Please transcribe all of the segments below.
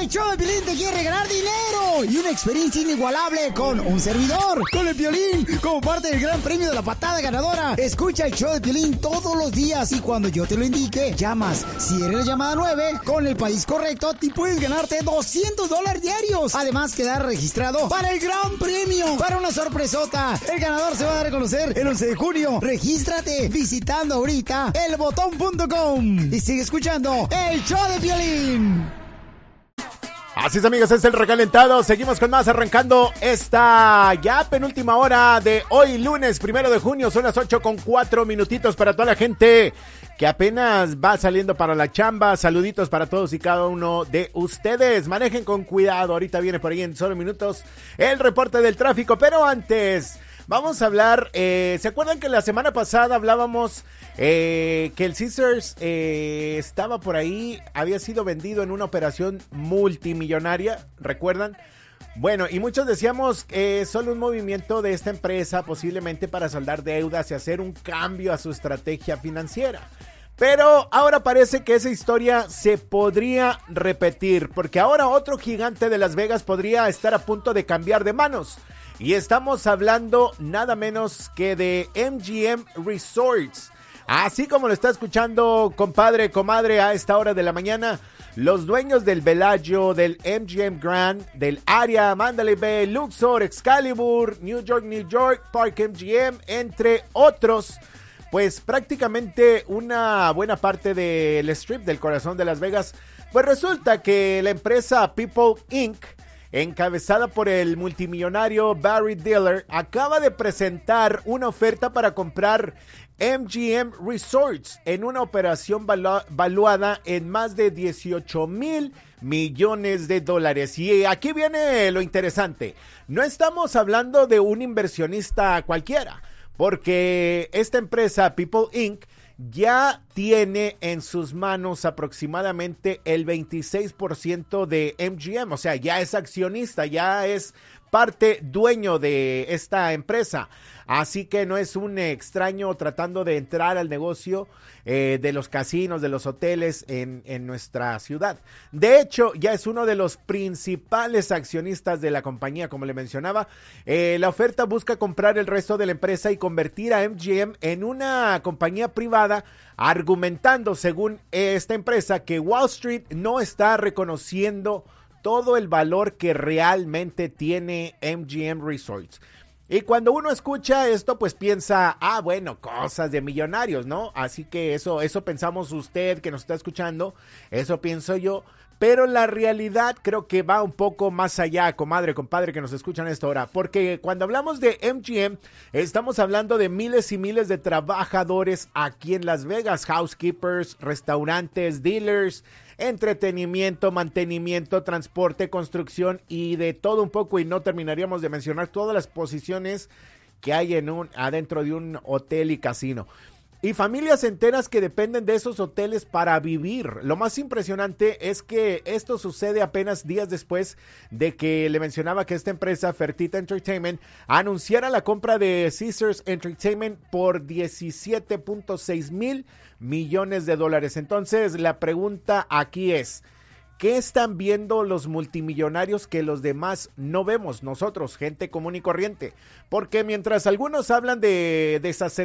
El show de Piolín te quiere ganar dinero y una experiencia inigualable con un servidor, con el Piolín, como parte del gran premio de la patada ganadora. Escucha el show de Piolín todos los días y cuando yo te lo indique, llamas. Si eres la llamada 9, con el país correcto, te puedes ganarte $200 diarios. Además, quedar registrado para el gran premio, para una sorpresota. El ganador se va a dar a conocer el 11 de junio. Regístrate visitando ahorita elbotón.com y sigue escuchando el show de Piolín. Así es, amigos, es el recalentado. Seguimos con más, arrancando esta ya penúltima hora de hoy, lunes 1 de junio. Son las 8:04 para toda la gente que apenas va saliendo para la chamba. Saluditos para todos y cada uno de ustedes. Manejen con cuidado. Ahorita viene por ahí en solo minutos el reporte del tráfico. Pero antes, vamos a hablar. ¿Se acuerdan que la semana pasada hablábamos que el Caesars estaba por ahí, había sido vendido en una operación multimillonaria? ¿Recuerdan? Bueno, y muchos decíamos solo un movimiento de esta empresa, posiblemente para saldar deudas y hacer un cambio a su estrategia financiera. Pero ahora parece que esa historia se podría repetir, porque ahora otro gigante de Las Vegas podría estar a punto de cambiar de manos. Y estamos hablando nada menos que de MGM Resorts. Así como lo está escuchando, compadre, comadre, a esta hora de la mañana, los dueños del Bellagio, del MGM Grand, del Aria, Mandalay Bay, Luxor, Excalibur, New York, Park MGM, entre otros, pues prácticamente una buena parte del strip del corazón de Las Vegas, pues resulta que la empresa People Inc., encabezada por el multimillonario Barry Diller, acaba de presentar una oferta para comprar MGM Resorts en una operación valuada en más de $18,000 millones. Y aquí viene lo interesante. No estamos hablando de un inversionista cualquiera, porque esta empresa People Inc. ya tiene en sus manos aproximadamente el 26% de MGM, o sea, ya es accionista, ya es parte dueño de esta empresa. Así que no es un extraño tratando de entrar al negocio de los casinos, de los hoteles en nuestra ciudad. De hecho, ya es uno de los principales accionistas de la compañía, como le mencionaba. La oferta busca comprar el resto de la empresa y convertir a MGM en una compañía privada, argumentando, según esta empresa, que Wall Street no está reconociendo todo el valor que realmente tiene MGM Resorts. Y cuando uno escucha esto, pues piensa, bueno, cosas de millonarios, ¿no? Así que eso pensamos usted que nos está escuchando, eso pienso yo. Pero la realidad creo que va un poco más allá, comadre, compadre, que nos escuchan a esta hora. Porque cuando hablamos de MGM, estamos hablando de miles y miles de trabajadores aquí en Las Vegas. Housekeepers, restaurantes, dealers, entretenimiento, mantenimiento, transporte, construcción y de todo un poco. Y no terminaríamos de mencionar todas las posiciones que hay adentro de un hotel y casino. Y familias enteras que dependen de esos hoteles para vivir. Lo más impresionante es que esto sucede apenas días después de que le mencionaba que esta empresa, Fertitta Entertainment, anunciara la compra de Caesars Entertainment por $17.6 mil millones. Entonces, la pregunta aquí es, ¿qué están viendo los multimillonarios que los demás no vemos nosotros, gente común y corriente? Porque mientras algunos hablan de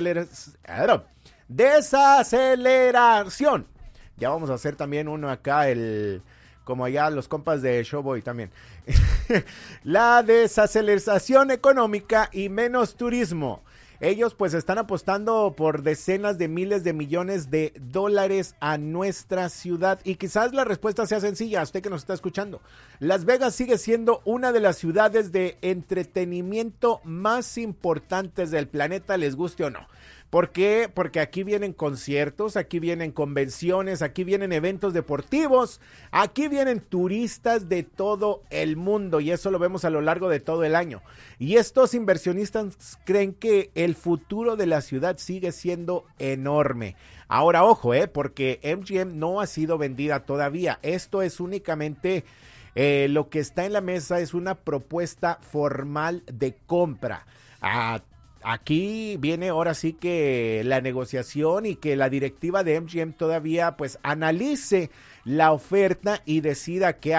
desaceleración, ya vamos a hacer también uno acá, como allá los compas de Showboy también, la desaceleración económica y menos turismo. Ellos pues están apostando por decenas de miles de millones de dólares a nuestra ciudad. Y quizás la respuesta sea sencilla, a usted que nos está escuchando. Las Vegas sigue siendo una de las ciudades de entretenimiento más importantes del planeta, les guste o no. ¿Por qué? Porque aquí vienen conciertos, aquí vienen convenciones, aquí vienen eventos deportivos, aquí vienen turistas de todo el mundo y eso lo vemos a lo largo de todo el año. Y estos inversionistas creen que el futuro de la ciudad sigue siendo enorme. Ahora, ojo, porque MGM no ha sido vendida todavía. Esto es únicamente lo que está en la mesa, es una propuesta formal de compra. Aquí viene ahora sí que la negociación y que la directiva de MGM todavía pues analice la oferta y decida qué